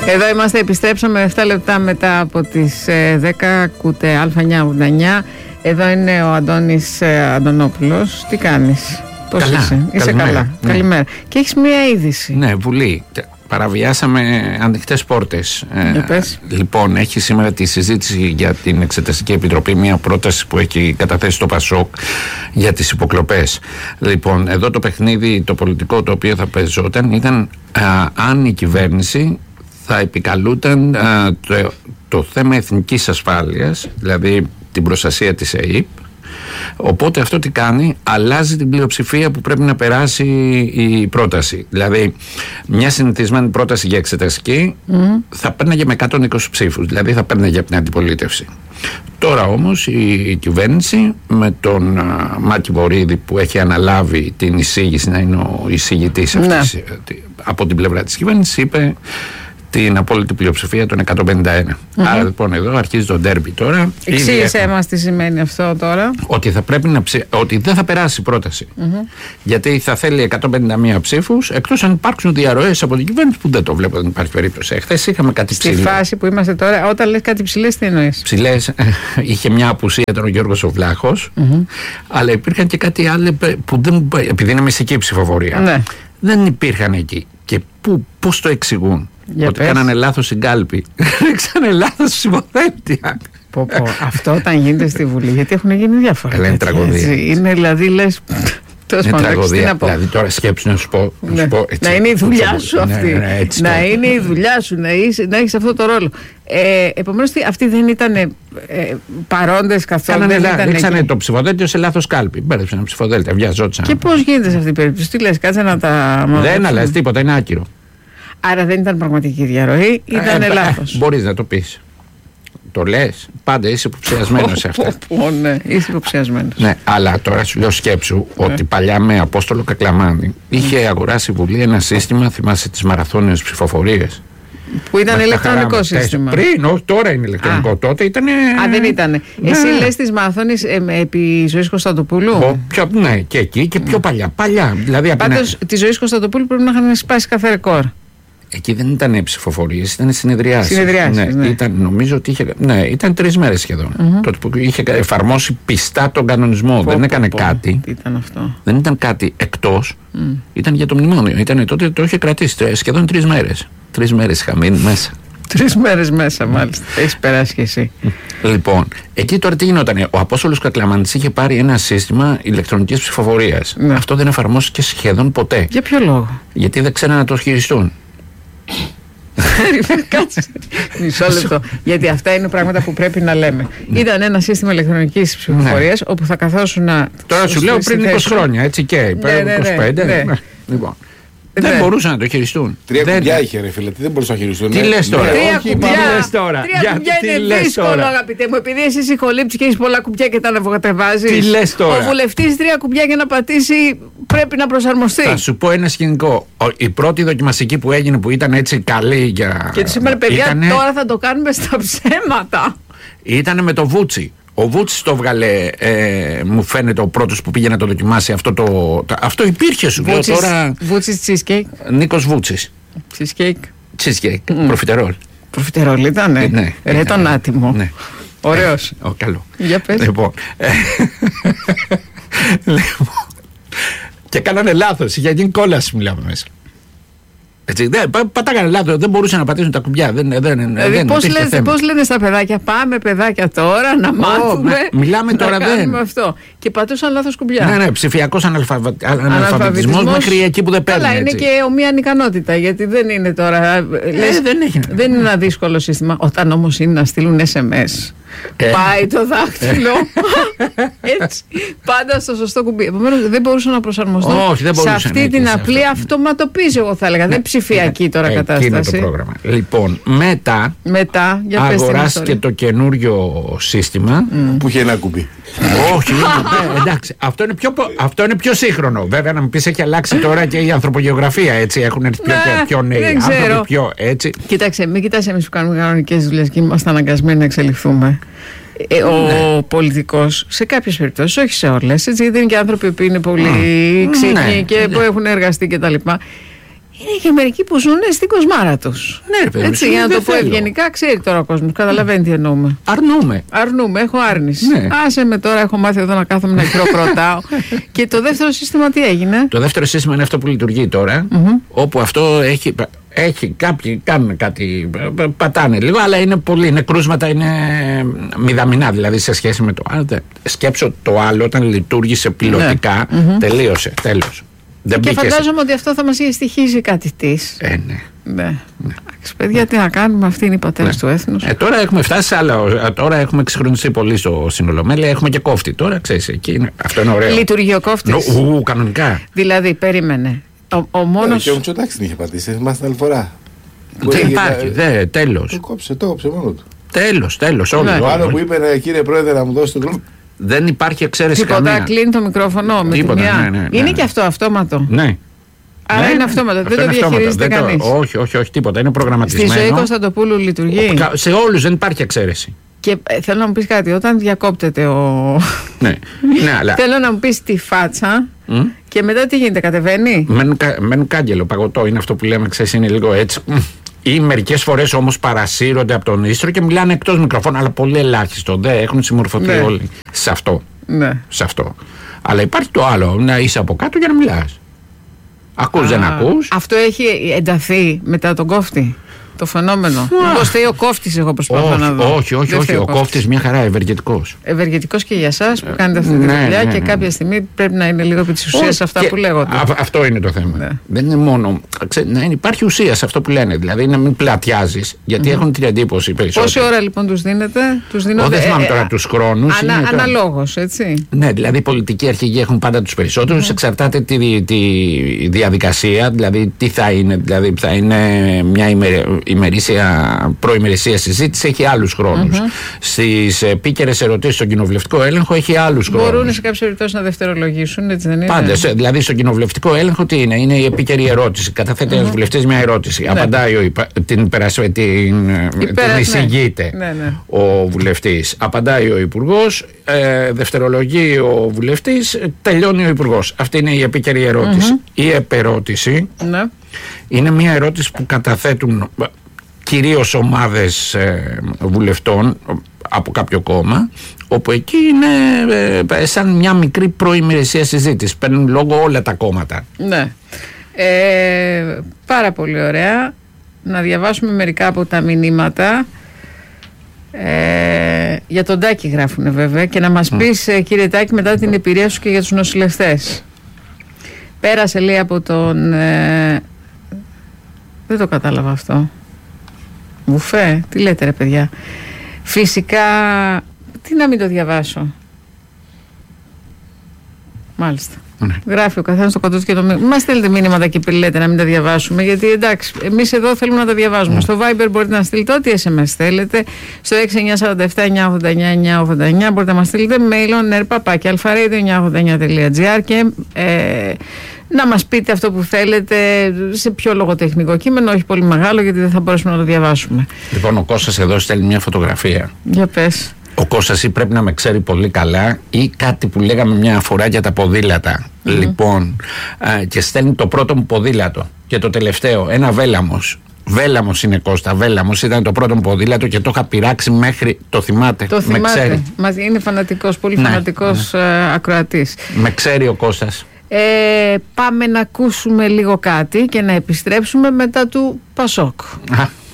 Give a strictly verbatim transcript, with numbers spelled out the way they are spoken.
Εδώ είμαστε, επιστρέψαμε επτά λεπτά μετά από τις δέκα, ακούτε Α εννιά ογδόντα εννιά. Εδώ είναι ο Αντώνης Αντωνόπουλος. Τι κάνεις, πώς καλά, είσαι? Είσαι καλημέρα, καλά, ναι. Καλημέρα. Και έχεις μία είδηση. Ναι, Βουλή. Παραβιάσαμε ανοιχτές πόρτες. Για πες. Ε, λοιπόν, έχει σήμερα τη συζήτηση για την Εξεταστική Επιτροπή, μια πρόταση που έχει καταθέσει το ΠΑΣΟΚ για τις υποκλοπές. Λοιπόν, εδώ το παιχνίδι, το πολιτικό το οποίο θα παίζονταν ήταν α, αν η κυβέρνηση θα επικαλούταν α, το, το θέμα εθνικής ασφάλειας, δηλαδή την προστασία της ΕΕΠ. Οπότε αυτό τι κάνει, αλλάζει την πλειοψηφία που πρέπει να περάσει η πρόταση. Δηλαδή, μια συνηθισμένη πρόταση για εξεταστική mm. θα παίρναγε με εκατόν είκοσι ψήφους, δηλαδή θα παίρναγε από την αντιπολίτευση. Τώρα όμως η, η κυβέρνηση με τον α, Μάκη Βορίδη που έχει αναλάβει την εισήγηση, να είναι ο εισηγητής αυτής, ναι. από την πλευρά της κυβέρνησης, είπε την απόλυτη πλειοψηφία των εκατόν πενήντα ένα. Mm-hmm. Άρα λοιπόν εδώ αρχίζει το ντέρμπι τώρα. Εξήγησέ μας τι σημαίνει αυτό τώρα. Ότι, θα πρέπει να ψη... ότι δεν θα περάσει η πρόταση. Mm-hmm. Γιατί θα θέλει εκατόν πενήντα μία ψήφους, εκτός αν υπάρξουν διαρροές από την κυβέρνηση που δεν το βλέπω, δεν υπάρχει περίπτωση. Εχθές είχαμε κάτι ψηλό. Στη φάση που είμαστε τώρα, όταν λες κάτι ψηλές, τι εννοείς? Ψηλές, είχε μια απουσία, ήταν ο Γιώργος ο Βλάχος, mm-hmm. αλλά υπήρχαν και κάτι άλλο που δεν. Επειδή είναι μυστική ψηφοφορία, ναι. δεν υπήρχαν εκεί. Και πώς το εξηγούν? Για ότι πες. κάνανε λάθος στην κάλπη. Ρίξανε λάθος ψηφοδέλτια. Πω, πω. Αυτό όταν γίνεται στη Βουλή, γιατί έχουν γίνει διάφορα. Καλά, είναι τραγωδία. Είναι δηλαδή λες. Είναι τραγωδία. Δηλαδή τώρα σκέψου να σου πω. Να, ναι. σου πω έτσι, να είναι η δουλειά σου αυτή. Ναι, ναι, έτσι να το. είναι η δουλειά σου, να, είσαι, να έχεις αυτό το ρόλο. Ε, Επομένως αυτοί δεν ήταν ε, παρόντες καθόλου. Ρίξανε το ψηφοδέλτιο σε λάθος κάλπη. Μπέρδεψαν ψηφοδέλτια, βιαζόντουσαν. Και πώς γίνεται σε αυτή την περίπτωση? Τι λες, κάτσε να τα. Δεν αλλάζει τίποτα, είναι άκυρο. Άρα δεν ήταν πραγματική διαρροή, ήταν ε, λάθος. Μπορείς να το πεις. Το λες, πάντα είσαι υποψιασμένος σε αυτά. Ναι, είσαι υποψιασμένος. Ναι, αλλά τώρα σου λέω σκέψου ότι παλιά με Απόστολο Κακλαμάνη είχε αγοράσει η Βουλή ένα σύστημα, θυμάσαι τις μαραθώνιες ψηφοφορίες. Που ήταν ηλεκτρονικό σύστημα. Πριν, όχι, τώρα είναι ηλεκτρονικό. Α. Τότε ήταν. Α, δεν ήταν. Ναι. Εσύ λες τις μαραθώνιες ε, επί Ζωής Κωνσταντοπούλου. Ο, πιο, ναι, και εκεί και πιο παλιά. Παλιά. Δηλαδή, πάντως, απ' τη Ζωής Κωνσταντοπούλου πρέπει να είχαν σπάσει κάθε ρεκόρ. Εκεί δεν ήταν ψηφοφορίες, ήταν συνεδριάσεις. Συνεδριάσεις, ναι, ναι. Ήταν, νομίζω ότι είχε. Ναι, ήταν τρεις μέρες σχεδόν. Mm-hmm. Τότε που είχε εφαρμόσει πιστά τον κανονισμό. Πω, δεν έκανε πω, κάτι. Τι ήταν αυτό? Δεν ήταν κάτι εκτός. Mm. Ήταν για το μνημόνιο. Ήταν τότε το είχε κρατήσει σχεδόν τρεις μέρες. Τρεις μέρες είχα μείνει μέσα. Τρεις μέρες μέσα, μάλιστα. Έχεις περάσει και εσύ. Λοιπόν, εκεί τώρα τι γινότανε? Ο Απόστολος Κακλαμάνης είχε πάρει ένα σύστημα ηλεκτρονικής ψηφοφορίας. Ναι. Αυτό δεν εφαρμόστηκε σχεδόν ποτέ. Για ποιο λόγο? Γιατί δεν ξέραν να το χειριστούν. Κάτσε. Μισό λεπτό. Γιατί αυτά είναι πράγματα που πρέπει να λέμε. Ναι. Ήταν ένα σύστημα ηλεκτρονικής ψηφοφορίας, ναι. όπου θα καθόσουν να. Τώρα σου λέω πριν είκοσι χρόνια, έτσι και. Πριν ναι, είκοσι πέντε. Ναι, ναι. Ναι. Λοιπόν. Δεν ναι. μπορούσαν να το χειριστούν. Τρία δεν... κουμπιά είχε, ρε φίλε, δεν μπορούσαν να χειριστούν. Τι λες τώρα? Τρία κουμπιά, τώρα. Τρία κουμπιά είναι δύσκολο, αγαπητέ μου. Επειδή εσύ είσαι ηχολήπτης και έχεις πολλά κουμπιά και τα αναβοκατεβάζεις. Τι λες τώρα? Ο βουλευτής τρία κουμπιά για να πατήσει πρέπει να προσαρμοστεί. Θα σου πω ένα σκηνικό. Η πρώτη δοκιμαστική που έγινε που ήταν έτσι καλή για. Και του σήμερα, παιδιά, ήτανε... τώρα θα το κάνουμε στα ψέματα. Ήταν με το Βούτσι. Ο Βούτσης το βγάλε, ε, μου φαίνεται, ο πρώτος που πήγε να το δοκιμάσει. Αυτό, το, το, αυτό υπήρχε, σου λέω τώρα. Βούτσης cheesecake. Νίκος Βούτσης. Cheesecake. Cheesecake. Mm. Προφιτερόλ. Προφιτερόλ ήτανε. Ε, ναι. Ρε τον άτιμο. Ναι. Ωραίος. Ε, ο, καλό. Για πες. Λοιπόν. λοιπόν. Και κάνανε λάθος. Για γίνει κόλαση μιλάμε μέσα. Έτσι, δεν, πα, πατάγανε λάθος, δεν μπορούσαν να πατήσουν τα κουμπιά. Δεν, δεν, δηλαδή, δεν, πώς, λες, πώς λένε στα παιδάκια, πάμε παιδάκια τώρα να μάθουμε. Oh, μα, μιλάμε τώρα, να δεν. Αυτό. Και πατούσαν λάθος κουμπιά. Ναι, ναι, ψηφιακός αναλφαβα... αναλφαβητισμός μέχρι εκεί που δεν παίρνει. Αλλά είναι και ομοία ανικανότητα, γιατί δεν είναι τώρα. Ε, λες, δεν, έχει. δεν είναι ένα δύσκολο σύστημα. Όταν όμως είναι να στείλουν ες εμ ες. Ε. Πάει το δάχτυλο. Έτσι. Πάντα στο σωστό κουμπί. Επομένως δεν μπορούσαν να προσαρμοστούν. Όχι, δεν μπορούσαν. Σε αυτή την απλή αυτοματοποίηση, εγώ θα έλεγα. Δεν ψηφιακή τώρα κατάσταση. Είναι το πρόγραμμα. Λοιπόν, μετά, μετά αγοράστηκε το καινούριο σύστημα που είχε ένα κουμπί. Όχι, εντάξει. Αυτό είναι, πιο, αυτό είναι πιο σύγχρονο. Βέβαια, να μου πεις, έχει αλλάξει τώρα και η ανθρωπογεωγραφία. Έτσι, έχουν έρθει πιο, πιο νέοι άνθρωποι. Πιο, έτσι. Κοίταξε, μην κοιτάς εμείς που κάνουμε κανονικές δουλειές και είμαστε αναγκασμένοι να εξελιχθούμε. Ε, ο ναι. πολιτικός σε κάποιες περιπτώσεις, όχι σε όλες, έτσι, γιατί είναι και άνθρωποι που είναι πολύ mm. ξύπνοι ναι. και ναι. που έχουν εργαστεί κτλ. Είναι και μερικοί που ζουν στην κοσμάρα τους. Ναι, παιδί, έτσι, για να το πω ευγενικά, ξέρει τώρα ο κόσμος. Καταλαβαίνει τι εννοούμε. Αρνούμε. Αρνούμε, έχω άρνηση. Ναι. Άσε με τώρα, έχω μάθει εδώ να κάθομαι να χειροκροτάω. Και το δεύτερο σύστημα τι έγινε? Το δεύτερο σύστημα είναι αυτό που λειτουργεί τώρα, mm-hmm. όπου αυτό έχει. Έχει κάποιοι κάνουν κάτι, πατάνε λίγο, αλλά είναι πολύ, είναι κρούσματα, είναι μηδαμινά δηλαδή σε σχέση με το άλλο. Σκέψω το άλλο όταν λειτουργήσε πιλωτικά, ναι. τελείωσε, τέλος. Δεν και φαντάζομαι σε... ότι αυτό θα μας είχε στοιχήσει κάτι της. Ε, ναι. Ναι. ναι. Παιδιά, τι να κάνουμε, αυτοί είναι οι πατέρες ναι. του έθνους. Ε, τώρα έχουμε φτάσει σε άλλα. Τώρα έχουμε εξυγχρονιστεί πολύ στο Συνολομέλεια. Έχουμε και κόφτη. Τώρα ξέρεις, εκεί είναι, αυτό είναι ωραίο. Λειτουργεί ο κόφτης. Ου, κανονικά. Δηλαδή, περίμενε. Ο, ο μόνος... Και ο Μητσοτάκης την είχε πατήσει, θυμάστε άλλη φορά. Δεν υπάρχει, δε, τέλος. Το κόψε, το κόψε μόνο του. Τέλος, τέλος. Όλοι. Το άλλο που είπε, κύριε Πρόεδρε, να μου δώσει τον χρόνο. Δεν υπάρχει εξαίρεση καμία. Τίποτα, κλείνει το μικρόφωνο με Τίποτα, τη μία. Ναι, ναι, ναι, είναι ναι. και αυτό αυτόματο. Ναι. Άρα ναι, είναι αυτόματο, αυτό δεν το διαχειρίζεται δεν κανείς. Το, όχι, όχι, όχι, τίποτα. Είναι προγραμματισμένο. Στη ζωή Κωνσταντοπούλου λειτουργεί. Σε όλους δεν υπάρχει εξαίρεση. Και ε, θέλω να μου πεις κάτι, όταν διακόπτεται ο... ναι, ναι, αλλά... θέλω να μου πεις τη φάτσα mm? και μετά τι γίνεται, κατεβαίνει. Μένουν, μένουν κάγκελο, παγωτό, είναι αυτό που λέμε, ξέρεις, είναι λίγο έτσι. Ή μερικές φορές όμως παρασύρονται από τον ίστρο και μιλάνε εκτός μικροφώνου, αλλά πολύ ελάχιστο. Δεν έχουν συμμορφωθεί ναι. όλοι σε αυτό. Ναι. Σε αυτό. Αλλά υπάρχει το άλλο, να είσαι από κάτω για να μιλάς. Ακούς, Α, δεν ακούς. Αυτό έχει ενταθεί μετά τον κόφτη. Το φαινόμενο. Μήπως θέλει ο κόφτης, εγώ προσπαθώ όχι, να δω. Όχι, όχι, όχι. Ο, ο κόφτης μια χαρά, ευεργετικός. Ευεργετικός και για εσάς που κάνετε αυτή τη ναι, δουλειά ναι, και ναι. κάποια στιγμή πρέπει να είναι λίγο επί της ουσίας αυτά που λέγονται. Α, αυτό είναι το θέμα. Ναι. Δεν είναι μόνο. Ξέ, να υπάρχει ουσία σε αυτό που λένε. Δηλαδή να μην πλατιάζεις, γιατί mm-hmm. έχουν την εντύπωση περισσότερο. Πόση ώρα λοιπόν τους δίνετε, τους δίνονται. Δεν θυμάμαι τώρα τους χρόνους. Ανα, αναλόγως, έτσι. Ναι, δηλαδή οι πολιτικοί αρχηγοί έχουν πάντα τους περισσότερους. Mm-hmm. Εξαρτάται τη, τη διαδικασία, δηλαδή τι θα είναι. Δηλαδή θα είναι μια ημερήσια. Προημερησία συζήτηση έχει άλλους χρόνους. Mm-hmm. Στις επίκαιρες ερωτήσεις στον κοινοβουλευτικό έλεγχο έχει άλλους χρόνους. Μπορούν σε κάποιες περιπτώσεις να δευτερολογήσουν, έτσι δεν είναι? Πάντα. Δηλαδή στον κοινοβουλευτικό έλεγχο τι είναι? Είναι η επίκαιρη ερώτηση. Καταθέτει mm-hmm. ένας βουλευτής μια ερώτηση. Ναι. Απαντάει ο, την, την, την εισηγείται ναι. Ναι, ναι. ο βουλευτής. Απαντάει ο υπουργός. Ε, δευτερολογεί ο βουλευτής. Τελειώνει ο υπουργός. Αυτή είναι η επίκαιρη ερώτηση. Mm-hmm. Η επερώτηση ναι. είναι μια ερώτηση που καταθέτουν κυρίως ομάδες ε, βουλευτών από κάποιο κόμμα, όπου εκεί είναι ε, σαν μια μικρή προημερησία συζήτηση. Παίρνουν λόγο όλα τα κόμματα. Ναι. Ε, πάρα πολύ ωραία. Να διαβάσουμε μερικά από τα μηνύματα. Ε, για τον Τάκη γράφουνε βέβαια. Και να μας πεις mm. κύριε Τάκη, μετά την εμπειρία σου και για τους νοσηλευτές. Πέρασε λέει από τον... Ε, δεν το κατάλαβα αυτό. Βουφέ, τι λέτε ρε παιδιά? Φυσικά, τι να μην το διαβάσω. Μάλιστα. Ναι. Γράφει ο καθένας το κοντό του και το μήνυμα. Μας στέλνετε μήνυματα και λέτε να μην τα διαβάσουμε, γιατί εντάξει, εμείς εδώ θέλουμε να τα διαβάζουμε. Ναι. Στο Viber μπορείτε να στείλετε ό,τι ες εμ ες θέλετε. Στο έξι εννιά τέσσερα επτά εννιά ογδόντα εννιά εννιά ογδόντα εννιά μπορείτε να μας στείλετε mail on nerpapaki alpha radio εννιά ογδόντα εννιά τελεία τζι άρ και ε, να μας πείτε αυτό που θέλετε σε πιο λογοτεχνικό κείμενο, όχι πολύ μεγάλο, γιατί δεν θα μπορέσουμε να το διαβάσουμε. Λοιπόν, ο Κώστας εδώ στέλνει μια φωτογραφία. Για πες. Ο Κώστας ή πρέπει να με ξέρει πολύ καλά ή κάτι που λέγαμε μια φορά για τα ποδήλατα. Mm-hmm. Λοιπόν, α, και στέλνει το πρώτο μου ποδήλατο και το τελευταίο, ένα Βέλαμος. Βέλαμος είναι Κώστα, Βέλαμος ήταν το πρώτο μου ποδήλατο και το είχα πειράξει μέχρι, το θυμάται, το με θυμάται. ξέρει. Μας είναι φανατικός, πολύ ναι, φανατικός ναι. Ε, ακροατής. Με ξέρει ο Κώστας. Ε, πάμε να ακούσουμε λίγο κάτι και να επιστρέψουμε μετά του Πασόκ. Α.